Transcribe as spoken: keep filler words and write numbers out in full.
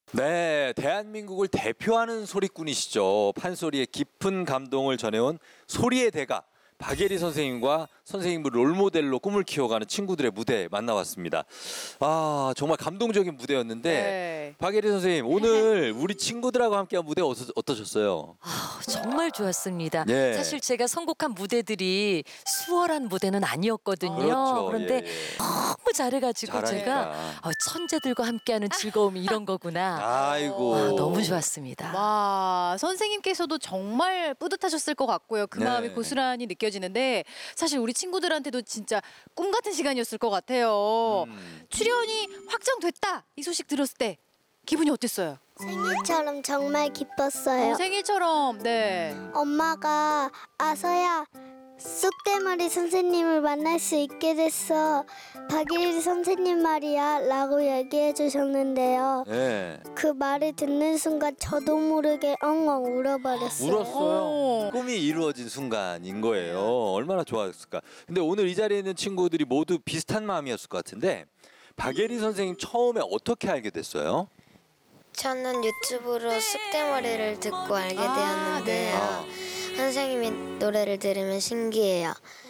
네, 대한민국을 대표하는 소리꾼이시죠. 판소리의 깊은 감동을 전해온 소리의 대가 박예리 선생님과 선생님을 롤모델로 꿈을 키워가는 친구들의 무대 만나봤습니다. 아, 정말 감동적인 무대였는데 네. 박예리 선생님, 오늘 우리 친구들하고 함께한 무대 어떠, 어떠셨어요? 아, 정말 좋았습니다. 예. 사실 제가 선곡한 무대들이 수월한 무대는 아니었거든요. 그렇죠. 그런데 예, 예. 너무 잘해가지고 잘하니까. 제가 어, 천재들과 함께하는 즐거움이 이런 거구나. 아이고. 아, 너무 좋았습니다. 와, 선생님께서도 정말 뿌듯하셨을 것 같고요. 그 네. 마음이 고스란히 느껴지는데 사실 우리 친구들한테도 진짜 꿈 같은 시간이었을 것 같아요. 음. 출연이 확정됐다 이 소식 들었을 때 기분이 어땠어요? 생일처럼 정말 기뻤어요. 어, 생일처럼 네. 엄마가 아서야 쑥대머리 선생님을 만날 수 있게 됐어. 박예리 선생님 말이야 라고 얘기해 주셨는데요. 네. 그 말을 듣는 순간 저도 모르게 엉엉 울어버렸어요. 울었어요. 오. 꿈이 이루어진 순간인 거예요. 얼마나 좋았을까. 근데 오늘 이 자리에 있는 친구들이 모두 비슷한 마음이었을 것 같은데 박예리 선생님 처음에 어떻게 알게 됐어요? 저는 유튜브로 쑥대머리를 듣고 알게 되었는데요. 아. 선생님이 노래를 들으면 신기해요.